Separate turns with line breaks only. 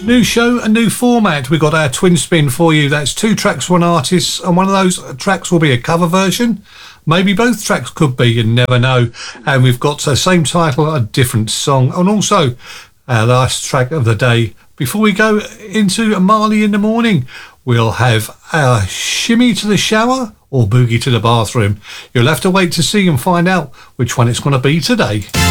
New show, a new format. We've got our twin spin for you. That's 2 tracks, 1 artist, and one of those tracks will be a cover version. Maybe both tracks could be, you never know. And we've got the same title, a different song. And also, our last track of the day. Before we go into Marley in the Morning, we'll have our Shimmy to the Shower or Boogie to the Bathroom. You'll have to wait to see and find out which one it's going to be today.